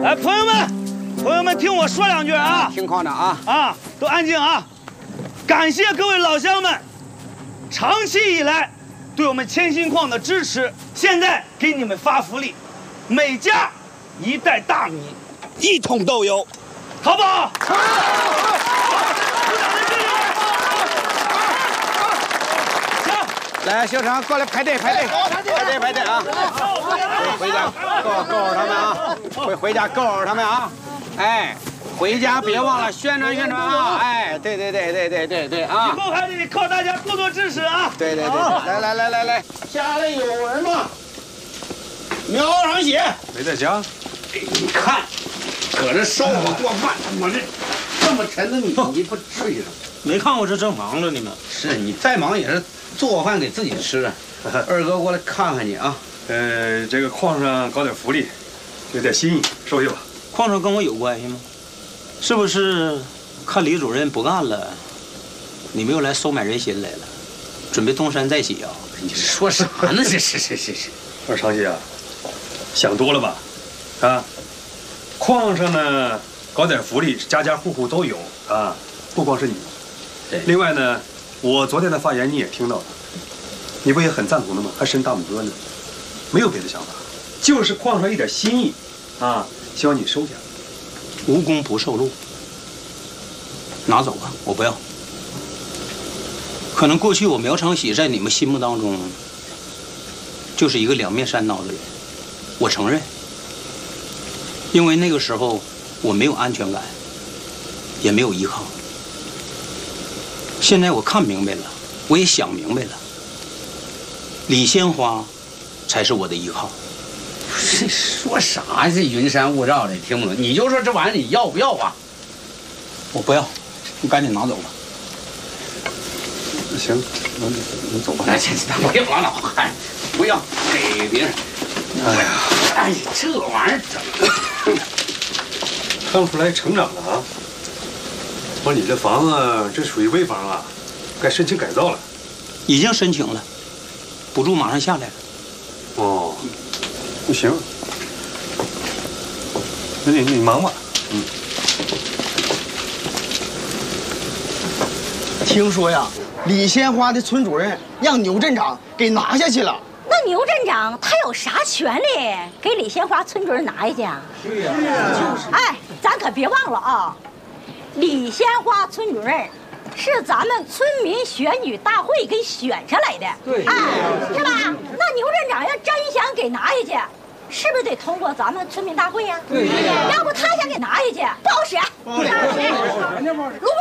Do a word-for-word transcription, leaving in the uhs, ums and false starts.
来，朋友们，朋友们，听我说两句啊！ 听矿长啊！ 啊，都安静啊！感谢各位老乡们长期以来对我们千心矿的支持，现在给你们发福利，每家一袋大米，一桶豆油，好不好？好！ 来，校长过来排队排队排队排队啊！回家够够着他们啊！回回家够着他们啊！哎，回家别忘了宣传宣传啊！哎，对对对对对对对啊！ 以后还得靠大家多多支持啊！ 对对对，来来来来来， 家里有人吗？苗长喜没在家。 哎，你看，搁这烧火做饭，我这这么沉的米，你不至于了。 没看我这正忙着呢吗？ 是你再忙也是做饭给自己吃啊。二哥过来看看你啊。 呃，这个矿上搞点福利，有点心意，收下吧。 矿上跟我有关系吗？是不是看李主任不干了，你们又来收买人心来了，准备东山再起啊？ 你说啥呢？这是是是是。 二长喜啊，想多了吧？啊，矿上呢搞点福利，家家户户都有啊，不光是你。另外呢，我昨天的发言你也听到了，你不也很赞同的吗？还伸大拇哥呢，没有别的想法，就是矿上一点心意啊，希望你收下。 无功不受禄，拿走吧，我不要。可能过去我苗长喜在你们心目当中就是一个两面三刀的人，我承认，因为那个时候我没有安全感，也没有依靠。现在我看明白了，我也想明白了，李鲜花才是我的依靠。 这说啥呀？这云山雾罩的，听不懂。你就说这玩意儿你要不要啊？ 我不要，你赶紧拿走吧。 行，那你你走吧。 哎，这这不用了，老汉，不要给别人。哎呀，哎呀，这玩意儿怎么？ 看不出来成长了啊！说你这房子这属于危房啊，该申请改造了。 已经申请了，补助马上下来了。 哦，不行，那你你忙吧。嗯。 听说呀，李鲜花的村主任让牛镇长给拿下去了。 那牛镇长他有啥权利给李鲜花村主任拿下去啊？ 是呀， 就是。哎，咱可别忘了啊，李鲜花村主任是咱们村民选举大会给选下来的。 对， 哎，是吧？那牛镇长要真想给拿下去，是不是得通过咱们村民大会呀？ 对， 要不他想给拿下去，不好使。不好使。如